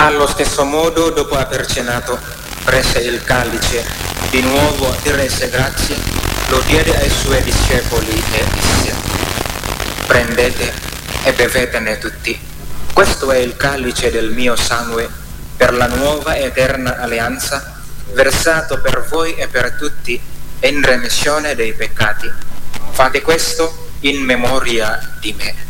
Allo stesso modo, dopo aver cenato, prese il calice, di nuovo ti rese grazie, lo diede ai suoi discepoli e disse: prendete e bevetene tutti. Questo è il calice del mio sangue, per la nuova eterna alleanza, versato per voi e per tutti in remissione dei peccati. Fate questo in memoria di me.